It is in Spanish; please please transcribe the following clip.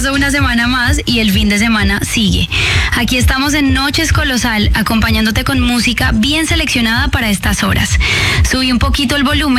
pasó una semana más y el fin de semana sigue. Aquí estamos en Noches Colosal, acompañándote con música bien seleccionada para estas horas. Subí un poquito el volumen